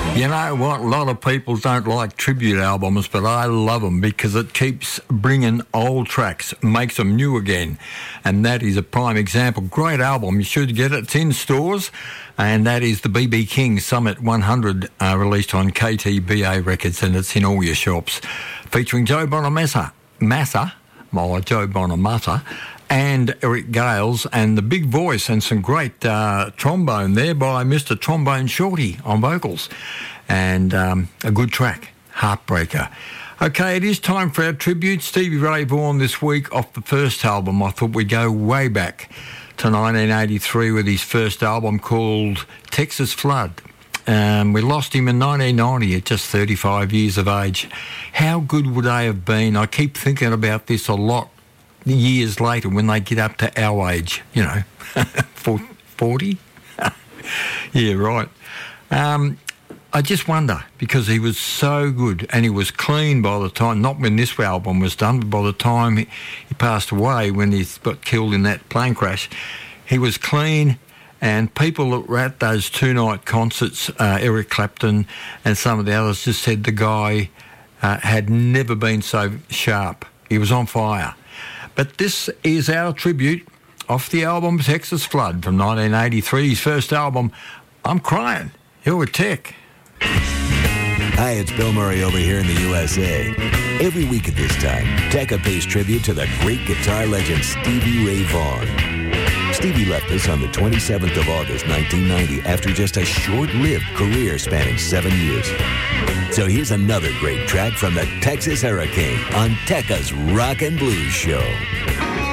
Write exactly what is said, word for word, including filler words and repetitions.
You know what? A lot of people don't like tribute albums, but I love them because it keeps bringing old tracks, makes them new again. And that is a prime example. Great album. You should get it. It's in stores. And that is the B B King Summit one hundred, uh, released on K T B A Records, and it's in all your shops. Featuring Joe Bonamassa, Massa, well, Joe Bonamassa, and Eric Gales, and the big voice and some great uh, trombone there by Mister Trombone Shorty on vocals. And um, a good track, Heartbreaker. Okay, it is time for our tribute. Stevie Ray Vaughan this week off the first album. I thought we'd go way back to nineteen eighty-three with his first album called Texas Flood. Um, we lost him in nineteen ninety at just thirty-five years of age. How good would they have been? I keep thinking about this a lot years later when they get up to our age, you know, forty? Yeah, right. Um, I just wonder, because he was so good and he was clean by the time, not when this album was done, but by the time he, he passed away, when he got killed in that plane crash, he was clean. And people that were at those two-night concerts, uh, Eric Clapton and some of the others, just said the guy uh, had never been so sharp. He was on fire. But this is our tribute off the album Texas Flood from nineteen eighty-three, his first album, I'm Crying. You're with Tech. Hi, it's Bill Murray over here in the U S A. Every week at this time, Tekka pays tribute to the great guitar legend Stevie Ray Vaughan. Stevie left us on the twenty-seventh of August, nineteen ninety, after just a short-lived career spanning seven years. So here's another great track from the Texas Hurricane on Tekka's Rock and Blues Show.